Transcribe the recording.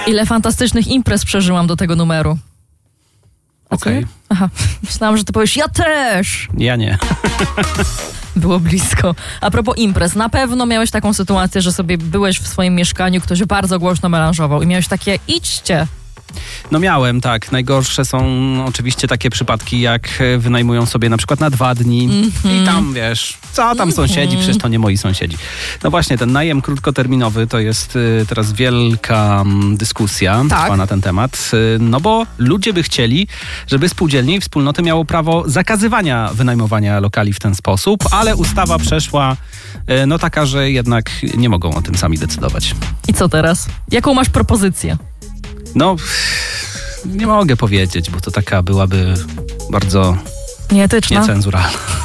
Ile fantastycznych imprez przeżyłam do tego numeru. Okej. Aha, myślałam, że ty powiesz, ja też. Ja nie. Było blisko. A propos imprez, na pewno miałeś taką sytuację, że sobie byłeś w swoim mieszkaniu, ktoś bardzo głośno melanżował i miałeś takie, idźcie. No miałem, tak. Najgorsze są oczywiście takie przypadki, jak wynajmują sobie na przykład na 2 dni i tam, wiesz, co tam sąsiedzi, przecież to nie moi sąsiedzi. No właśnie, ten najem krótkoterminowy to jest teraz wielka dyskusja trwa na ten temat, no bo ludzie by chcieli, żeby spółdzielnie i wspólnoty miało prawo zakazywania wynajmowania lokali w ten sposób, ale ustawa przeszła no taka, że jednak nie mogą o tym sami decydować. I co teraz? Jaką masz propozycję? No, nie mogę powiedzieć, bo to taka byłaby bardzo Nieetyczna. niecenzuralna.